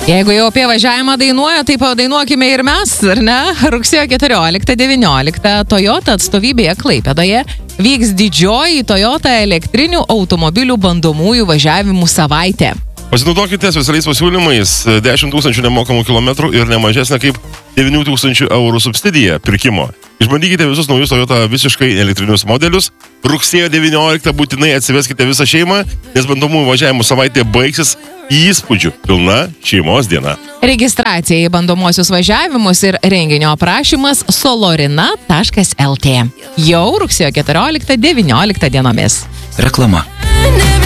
Jeigu jau apie važiavimą dainuoja, tai padainuokime ir mes, ar ne? Rugsėjo 14-19 Toyota atstovybėje Klaipėdoje vyks didžioji Toyota elektrinių automobilių bandomųjų važiavimų savaitė. Pasinaudokite specialiais pasiūlymais 10 000 nemokamų kilometrų ir nemažesnė kaip 9 000 eurų subsidija pirkimo. Išbandykite visus naujus Toyota visiškai elektrinius modelius. Rugsėjo 19 būtinai atsiveskite visą šeimą, nes bandomųjų važiavimų savaitė baigsis įspūdžių pilna šeimos diena. Registracija į bandomosius važiavimus ir renginio aprašymas solorina.lt. Jau rugsėjo 14-19 dienomis. Reklama.